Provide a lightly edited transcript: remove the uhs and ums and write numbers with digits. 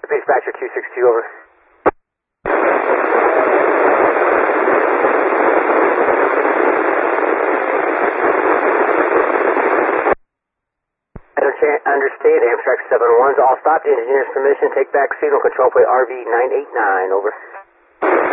Dispatcher Q62, over. Understand, Amtrak 701's all stop. The engineer's permission. Take back signal, control plate RV989, over.